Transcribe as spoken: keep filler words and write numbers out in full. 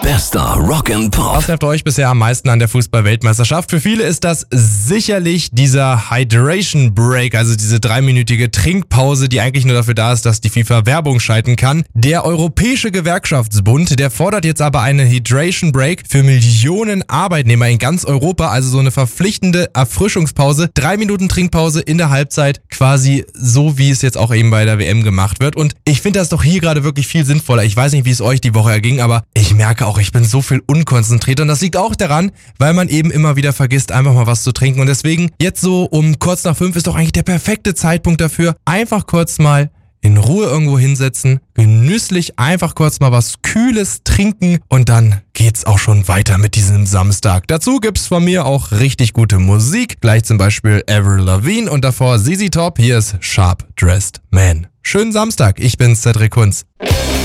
Bester Rock and Pop. Was nervt euch bisher am meisten an der Fußball-Weltmeisterschaft? Für viele ist das sicherlich dieser Hydration Break, also diese dreiminütige Trinkpause, die eigentlich nur dafür da ist, dass die FIFA Werbung schalten kann. Der Europäische Gewerkschaftsbund, der fordert jetzt aber eine Hydration Break für Millionen Arbeitnehmer in ganz Europa, also so eine verpflichtende Erfrischungspause, drei Minuten Trinkpause in der Halbzeit, quasi so wie es jetzt auch eben bei der W M gemacht wird. Und ich finde das doch hier gerade wirklich viel sinnvoller. Ich weiß nicht, wie es euch die Woche erging, aber ich merke auch, ich bin so viel unkonzentriert und das liegt auch daran, weil man eben immer wieder vergisst, einfach mal was zu trinken und deswegen jetzt so um kurz nach fünf ist doch eigentlich der perfekte Zeitpunkt dafür, einfach kurz mal in Ruhe irgendwo hinsetzen, genüsslich einfach kurz mal was Kühles trinken und dann geht's auch schon weiter mit diesem Samstag. Dazu gibt's von mir auch richtig gute Musik, gleich zum Beispiel Avril Lavigne und davor Z Z Top, hier ist Sharp Dressed Man. Schönen Samstag, ich bin Cedric Kunz.